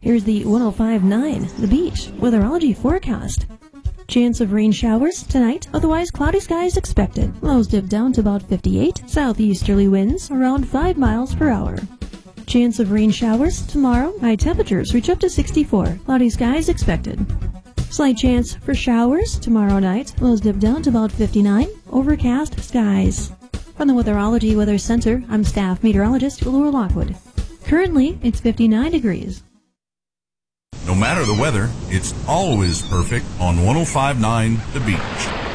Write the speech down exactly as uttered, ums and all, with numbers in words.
Here's the one oh five point nine The Beach weatherology forecast. Chance of rain showers tonight, otherwise cloudy skies expected. Lows dip down to about fifty-eight, southeasterly winds around five miles per hour. Chance of rain showers tomorrow, high temperatures reach up to sixty-four, cloudy skies expected. Slight chance for showers tomorrow night, lows dip down to about fifty-nine, overcast skies. From the Weatherology Weather Center, I'm staff meteorologist Laura Lockwood. Currently, it's fifty-nine degrees. No matter the weather, it's always perfect on one oh five point nine The Beach.